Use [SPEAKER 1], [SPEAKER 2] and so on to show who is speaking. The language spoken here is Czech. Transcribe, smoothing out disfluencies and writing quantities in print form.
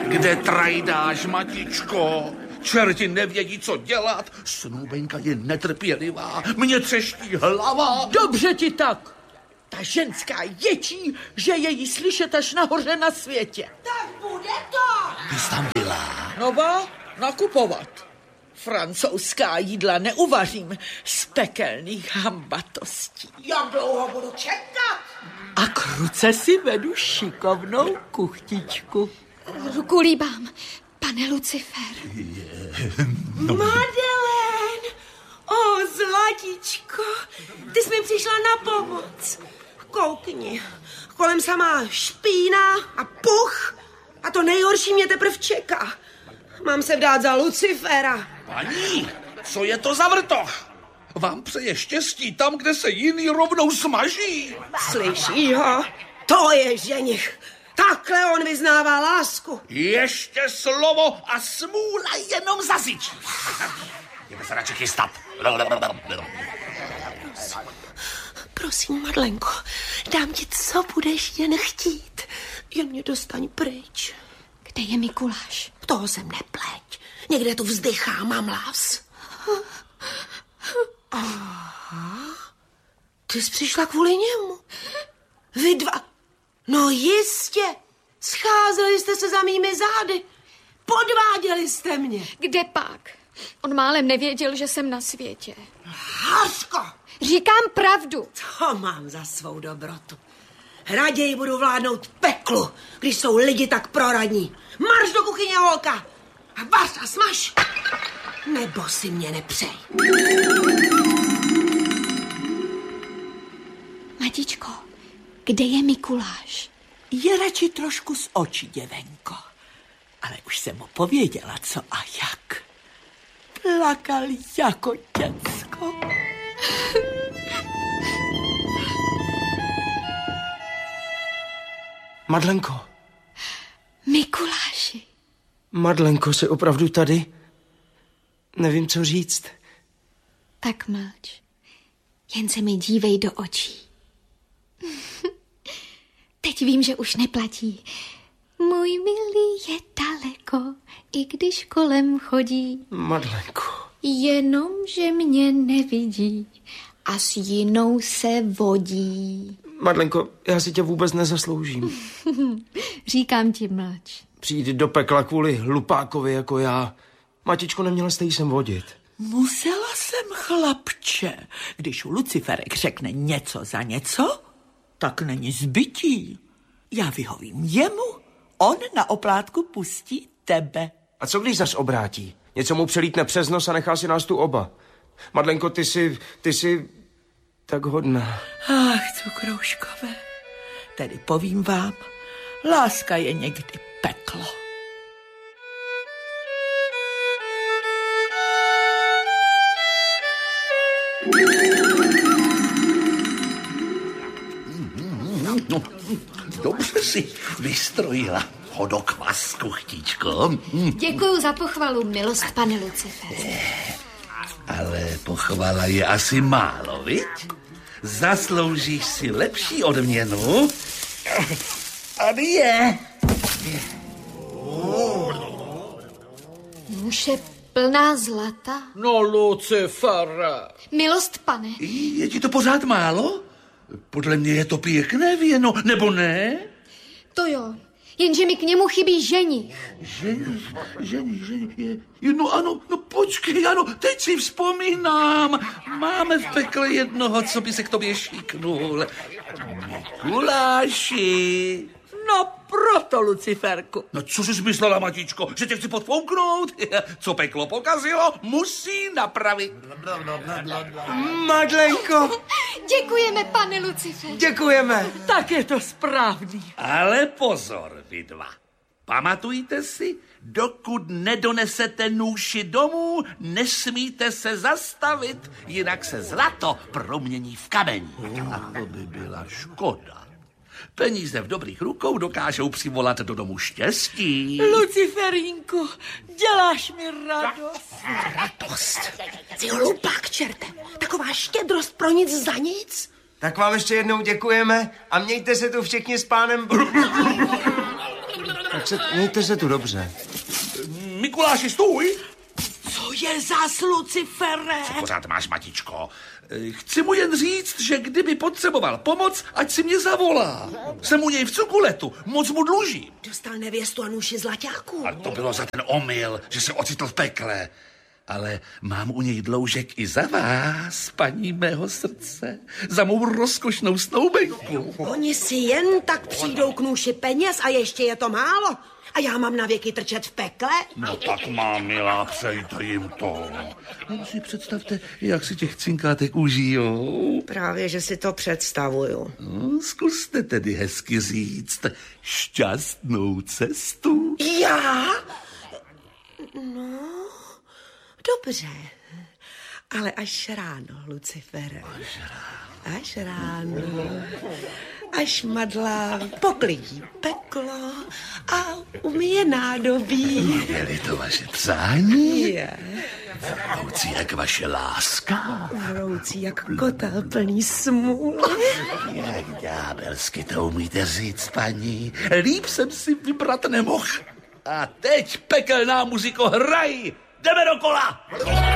[SPEAKER 1] Kde trajdáš, Matičko? Čerti nevědí, co dělat. Snoubenka je netrpělivá. Mě třeští hlava.
[SPEAKER 2] Dobře ti tak. Ta ženská ječí, že je jí slyšet až nahoře na světě.
[SPEAKER 3] Tak bude to.
[SPEAKER 1] Ty jsi tam byla?
[SPEAKER 2] No ba, nakupovat. Francouzská jídla neuvařím z pekelných hambatostí.
[SPEAKER 3] Jak dlouho budu čekat?
[SPEAKER 2] A k ruce si vedu šikovnou kuchtičku.
[SPEAKER 4] Ruku líbám, pane Lucifer.
[SPEAKER 3] Madeleine! O, zlatičko, ty jsi mi přišla na pomoc. Koukni, kolem samá špína a puch a to nejhorší mě teprv čeká. Mám se vdát za Lucifera.
[SPEAKER 1] Paní, co je to za vrtoch? Vám přeje štěstí tam, kde se jiný rovnou smaží.
[SPEAKER 3] Slyší ho? To je ženich. Takhle on vyznává lásku.
[SPEAKER 1] Ještě slovo a smůla jenom zasyčí. Jdeme se radši chystat.
[SPEAKER 3] Prosím, Madlenko, dám ti, co budeš jen chtít. Jen mě dostaň pryč.
[SPEAKER 4] Kde je Mikuláš?
[SPEAKER 3] Toho jsem nepleť. Někde tu vzdychá, mám las. Aha. Ty jsi přišla kvůli němu. Vy dva. No jistě. Scházeli jste se za mými zády. Podváděli jste mě.
[SPEAKER 4] Kde pak? On málem nevěděl, že jsem na světě.
[SPEAKER 3] Hařko.
[SPEAKER 4] Říkám pravdu.
[SPEAKER 3] To mám za svou dobrotu. Raději budu vládnout peklu, když jsou lidi tak proradní. Marš do kuchyně, holka. A vař a smaž. Nebo si mě nepřej.
[SPEAKER 4] Matičko, kde je Mikuláš?
[SPEAKER 2] Je radši trošku z očí, děvenko. Ale už jsem mu pověděla, co a jak. Plakal jako děcko.
[SPEAKER 5] Madlenko.
[SPEAKER 4] Mikuláši.
[SPEAKER 5] Madlenko, jsi opravdu tady? Nevím, co říct.
[SPEAKER 4] Tak mlč. Jen se mi dívej do očí. Teď vím, že už neplatí. Můj milý je daleko, i když kolem chodí.
[SPEAKER 5] Madlenko.
[SPEAKER 4] Jenom, že mě nevidí a s jinou se vodí.
[SPEAKER 5] Madlenko, já si tě vůbec nezasloužím.
[SPEAKER 4] Říkám ti, mlč.
[SPEAKER 5] Přijít do pekla kvůli hlupákovi jako já. Matičko, neměla jste jí sem vodit.
[SPEAKER 2] Musela jsem, chlapče. Když Luciferek řekne něco za něco, tak není zbytí. Já vyhovím jemu, on na oplátku pustí tebe.
[SPEAKER 5] A co když zas obrátí? Něco mu přelítne přes nos a nechá si nás tu oba. Madlenko, ty jsi tak hodná.
[SPEAKER 2] Ach, cukrouškové, tedy povím vám, láska je někdy peklo.
[SPEAKER 1] No, dobře si vystrojila hodokvas, kuchtičko.
[SPEAKER 4] Děkuju za pochvalu, milost, pane Lucifer.
[SPEAKER 1] Ale pochvala je asi málo, viď? Zasloužíš si lepší odměnu. Tady je.
[SPEAKER 4] Nůž je plná zlata.
[SPEAKER 2] No, Lucifer.
[SPEAKER 4] Milost, pane.
[SPEAKER 1] Je ti to pořád málo? Podle mě je to pěkné věno, nebo ne?
[SPEAKER 4] To jo, jenže mi k němu chybí ženich.
[SPEAKER 1] Ženich, no ano, no počkej, ano, teď si vzpomínám. Máme v pekle jednoho, co by se k tobě šíknul. Mikuláši.
[SPEAKER 2] No proto, Luciferku.
[SPEAKER 1] No co jsi myslela, Matičko, že tě chci podfouknout? Co peklo pokazilo, musí napravit.
[SPEAKER 5] Madlenko.
[SPEAKER 4] Děkujeme, pane Lucifer.
[SPEAKER 5] Děkujeme.
[SPEAKER 2] Tak je to správný.
[SPEAKER 1] Ale pozor, vy dva. Pamatujte si, dokud nedonesete nůši domů, nesmíte se zastavit, jinak se zlato promění v kameň. A to by byla škoda. Peníze v dobrých rukou dokážou přivolat do domu štěstí.
[SPEAKER 2] Luciferínku, děláš mi radost.
[SPEAKER 3] Radost. Ty hlupák, čerte. Taková štědrost pro nic za nic.
[SPEAKER 5] Tak vám ještě jednou děkujeme a mějte se tu všichni s pánem. mějte se tu dobře.
[SPEAKER 1] Mikuláši, stůj!
[SPEAKER 3] Co je zas, Lucifere?
[SPEAKER 1] Pořád máš, Matičko. Chci mu jen říct, že kdyby potřeboval pomoc, ať si mě zavolá. Jsem u něj v cukuletu, moc mu dlužím.
[SPEAKER 3] Dostal nevěstu a nůši zlaťáků.
[SPEAKER 1] Ale to bylo za ten omyl, že se ocitl v pekle. Ale mám u něj dloužek i za vás, paní mého srdce, za mou rozkošnou snoubenku.
[SPEAKER 3] Oni si jen tak přijdou k nůši peněz a ještě je to málo. A já mám na věky trčet v pekle?
[SPEAKER 1] No tak má, milá, přejte jim to. Jen si představte, jak si těch cinkátek užijou.
[SPEAKER 3] Právě, že si to představuju.
[SPEAKER 1] No, zkuste tedy hezky říct šťastnou cestu.
[SPEAKER 3] Já? No, dobře. Ale až ráno, Lucifere. Až ráno. Až madla poklidí peklo a umyje nádobí.
[SPEAKER 1] Je-li to vaše přání?
[SPEAKER 3] Je.
[SPEAKER 1] Vroucí jak vaše láska.
[SPEAKER 3] Vroucí jak kotel plný smůly.
[SPEAKER 1] Jak ďábelsky to umíte říct, paní. Líp jsem si vybrat nemohl. A teď, pekelná muziko, hraj! Jdeme do kola!